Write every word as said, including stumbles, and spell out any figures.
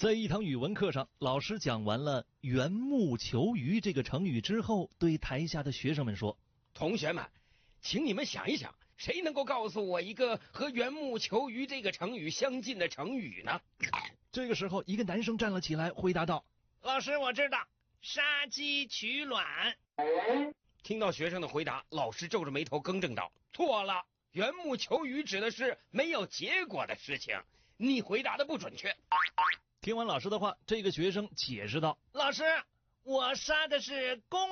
在一堂语文课上，老师讲完了缘木求鱼这个成语之后，对台下的学生们说： 同学们，请你们想一想，谁能够告诉我一个和缘木求鱼这个成语相近的成语呢？ 这个时候，一个男生站了起来，回答道： 老师，我知道，杀鸡取卵。 听到学生的回答，老师皱着眉头更正道：错了，缘木求鱼指的是没有结果的事情，你回答的不准确。 听完老师的话，这个学生解释道： 老师，我杀的是公